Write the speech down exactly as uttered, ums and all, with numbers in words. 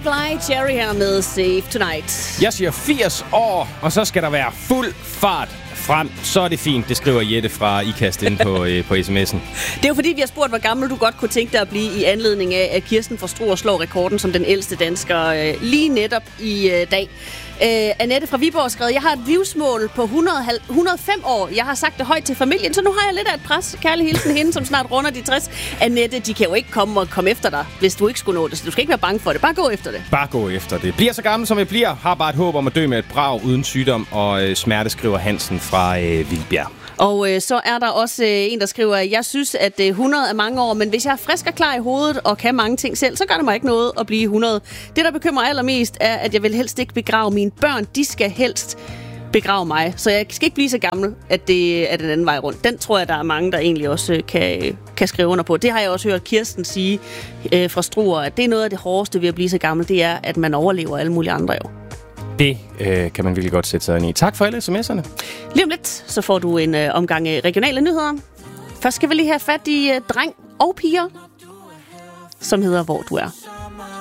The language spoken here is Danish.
Nikolaj Cherry her med Save Tonight. Jeg siger firs år, og så skal der være fuld fart frem. Så er det fint, det skriver Jette fra IKAST inde på, øh, på sms'en. Det er jo fordi, vi har spurgt, hvor gammel du godt kunne tænke dig at blive i anledning af, at Kirsten fra Struer slår rekorden som den ældste dansker øh, lige netop i øh, dag. Øh, Annette fra Viborg har skrevet, jeg har et livsmål på hundrede, hundrede og fem år. Jeg har sagt det højt til familien, så nu har jeg lidt af et pres. Kærlig hilsen hende, som snart runder de tres. Annette, de kan jo ikke komme og komme efter dig, hvis du ikke skulle nå det. Så du skal ikke være bange for det. Bare gå efter det. Bare gå efter det. Bliver så gammel, som jeg bliver. Har bare et håb om at dø med et brag uden sygdom og øh, smerte, skriver Hansen fra øh, Vildbjerg. Og øh, så er der også øh, en, der skriver, at jeg synes, at øh, hundrede er mange år, men hvis jeg er frisk og klar i hovedet og kan mange ting selv, så gør det mig ikke noget at blive hundrede. Det, der bekymrer allermest, er, at jeg vil helst ikke begrave mine børn. De skal helst begrave mig. Så jeg skal ikke blive så gammel, at det er den anden vej rundt. Den tror jeg, der er mange, der egentlig også øh, kan, kan skrive under på. Det har jeg også hørt Kirsten sige øh, fra Struer, at det er noget af det hårdeste ved at blive så gammel, det er, at man overlever alle mulige andre jo. Det øh, kan man virkelig godt sætte sig ind i. Tak for alle sms'erne. Lige om lidt, så får du en øh, omgang øh, regionale nyheder. Først skal vi lige have fat i øh, dreng og piger, som hedder Hvor du er.